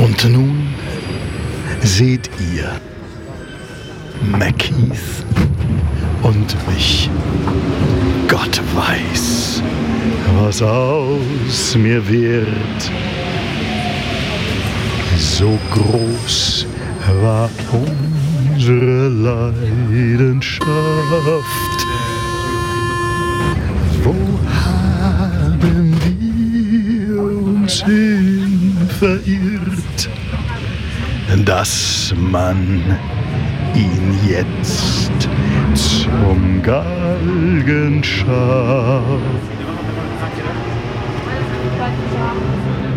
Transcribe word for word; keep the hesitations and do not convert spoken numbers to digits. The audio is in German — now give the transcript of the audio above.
Und nun seht ihr Macheath und mich. Gott weiß, was aus mir wird. So groß war unsere Leidenschaft. Wo haben wir uns hin verirrt, dass man ihn jetzt zum Galgen schafft?